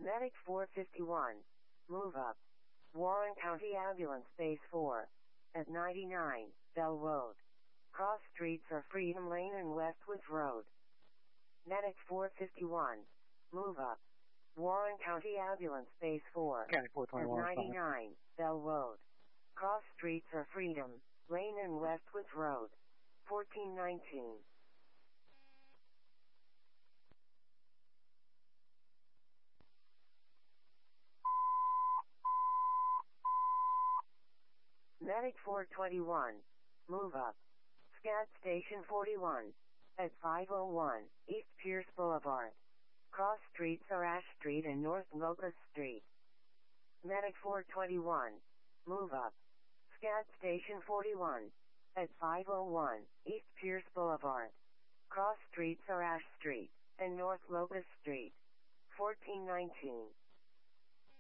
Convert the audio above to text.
Medic 451. Move up. Warren County Ambulance Base 4. At 99, Bell Road. Cross streets are Freedom Lane and Westwoods Road. Medic 451. Move up. Warren County Ambulance Base 4. County At 421. 99, Bell Road. Cross streets are Freedom Lane and Westwoods Road. 1419. Medic 421. Move up. SCAD Station 41. At 501 East Pierce Boulevard. Cross streets are Ash Street and North Locust Street. Medic 421. Move up. SCAD Station 41. At 501 East Pierce Boulevard. Cross streets are Ash Street and North Locust Street. 1419.